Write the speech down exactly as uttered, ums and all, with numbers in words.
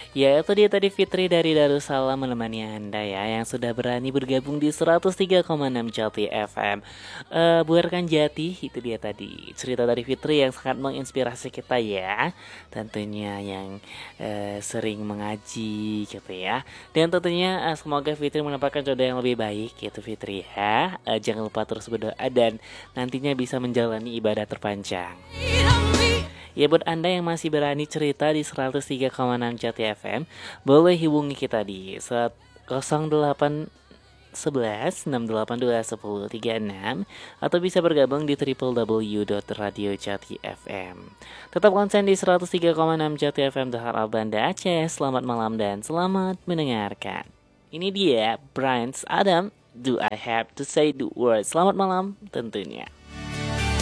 Ya, itu dia tadi Fitri dari Darussalam menemani Anda ya, yang sudah berani bergabung di seratus tiga koma enam Jati F M. Eh, Bu Rekan Jati, itu dia tadi cerita dari Fitri yang sangat menginspirasi kita ya. Tentunya yang eh, sering mengaji gitu ya. Dan tentunya eh, semoga Fitri mendapatkan jodoh yang lebih baik gitu Fitri ya. Eh, jangan lupa terus berdoa dan nantinya bisa menjalani ibadah terpanjang. Ya buat Anda yang masih berani cerita di seratus tiga koma enam Jati F M, boleh hubungi kita di nol delapan sebelas enam delapan dua satu nol tiga enam atau bisa bergabung di w w w dot radio jati f m. Tetap konsen di seratus tiga koma enam Jati F M Dahar Banda Aceh. Selamat malam dan selamat mendengarkan. Ini dia Brian Adam, Do I Have to Say the Word. Selamat malam tentunya.